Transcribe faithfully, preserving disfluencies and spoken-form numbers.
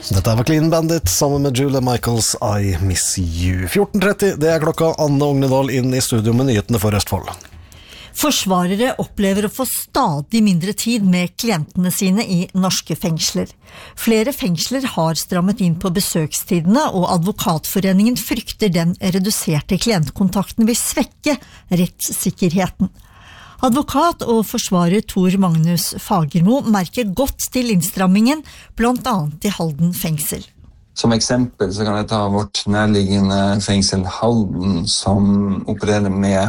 Dette var Clean Bandit sammen med Julia Michaels I Miss You. fjorten tretti, det er klokka. Anne Ognedal inn i studio med nyhetene for Østfold. Forsvarere opplever å få stadig mindre tid med klientene sine i norske fengsler. Flere fengsler har strammet inn på besøkstidene, og Advokatforeningen frykter den reduserte klientkontakten vil svekke rettssikkerheten. Advokat og forsvarer Tor Magnus Fagermo merker godt til innstrammingen, blant annet i Halden fengsel. Som eksempel så kan jeg ta vårt nærliggende fengsel Halden, som opererer med